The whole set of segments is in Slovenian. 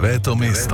9. mesto.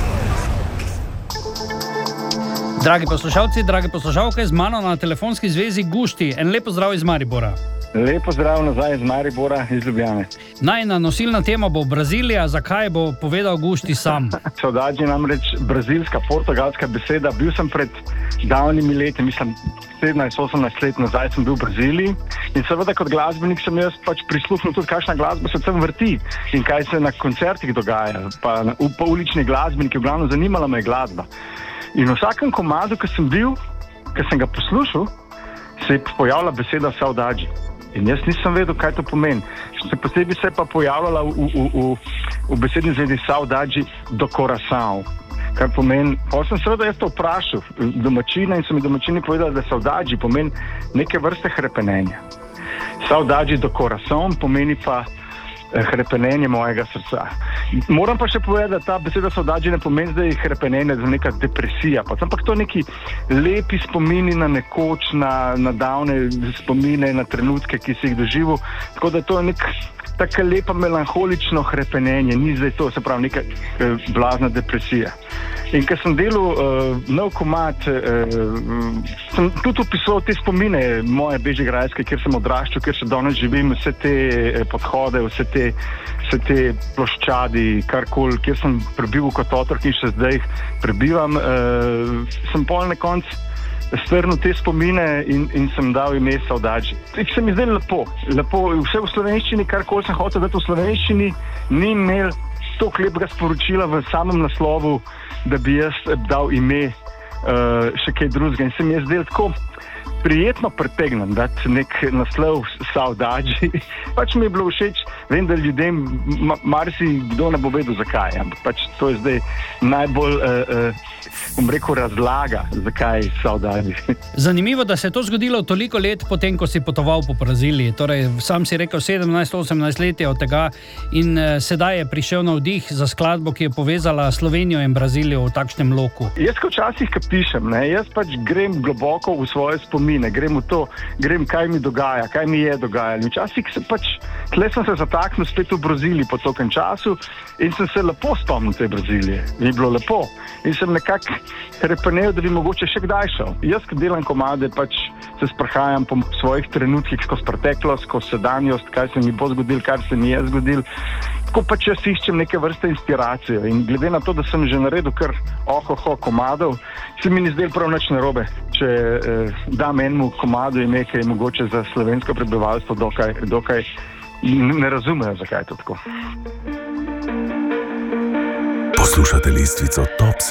Dragi poslušalci, drage poslušalke, z mano na telefonski zvezi Gušti. En lep pozdrav iz Maribora. Lep pozdrav nazaj iz Maribora, iz Ljubljane. Najina nosilna tema bo Brazilija. Zakaj, bo povedal Gušti sam. Saudade je namreč brazilska, portugalska beseda. Bil sem pred davnimi leti, mislim 17-18 let nazaj sem bil v Braziliji. In seveda kot glasbenik sem jaz pač prisluhnil tudi, kakšna glasba se tam vrti in kaj se na koncertih dogaja. Pa ulični glasbeniki, v glavnem zanimala me je glasba. In v vsakem komadu, ki sem bil, ki sem ga poslušal, se je pojavila beseda saudade. In jaz nisem vedel, kaj to pomeni. Še posebej se je pa pojavljala v besedni zvezi saudade do coração. Kar pomeni, pa sem seveda jaz to vprašal domačina in so mi domačini povedali, da saudade pomeni neke vrste hrepenenja. Saudade do coração pomeni pa hrepenenje mojega srca. Moram pa še povedati, da ta beseda saudade ne pomeni, da je hrepenenje za neka depresija, pa ampak to neki lepi spomini na nekoč, na davne spomine, na trenutke, ki si jih doživel. Tako da to je nek tako lepa melanholično hrepenenje, ni zdaj to, se pravi, neka blazna depresija. In ko sem delal nov komad, sem tudi opisal te spomine moje bežigrajske, kjer sem odraščal, kjer še danes živim, vse te podhode, vse te ploščadi, karkoli, kjer sem prebival kot otrok in še zdaj prebivam, sem pol na koncu strnil te spomine in sem dal ime saudade. Se mi zdaj lepo, vse v slovenščini, karkoli sem hotel dati v slovenščini, ni imel toliko lepega sporočila v samem naslovu, da bi jaz dal ime še kaj drugega. In se mi je zdaj tako prijetno pretegnem dati nek naslov saudade. Pač mi je bilo všeč, vem, da ljudem marsikdo ne bo vedel zakaj, ampak pač to je zdaj najbolj razlaga, zakaj saudade. Zanimivo, da se je to zgodilo toliko let potem, ko si potoval po Braziliji. Torej, sam si rekel 17-18 let je od tega in sedaj je prišel na vdih za skladbo, ki je povezala Slovenijo in Brazilijo v takšnem loku. Jaz včasih, ko pišem, jaz pač grem globoko v svoje spomine, grem v to, kaj mi dogaja, kaj mi je dogajalo. Včasih tle sem se zataknil spet v Braziliji po tokem času in sem se lepo spomnil te Brazilije. Je bilo lepo. In sem nekako repenel, da bi mogoče še kdaj šel. Jaz, ko delam komade, pač se sprehajam po svojih trenutkih skozi preteklost, skozi sedanjost, kaj se mi bo zgodilo, kar se mi je zgodilo. Tako pač jaz iščem neke vrste inspiracije. In glede na to, da sem že naredil kar komadov, se mi ni zdelo prav nič narobe, če dam enemu komadu ime, ki je mogoče za slovensko prebivalstvo dokaj ne razumejo, zakaj je to tako. Poslušate listvico Top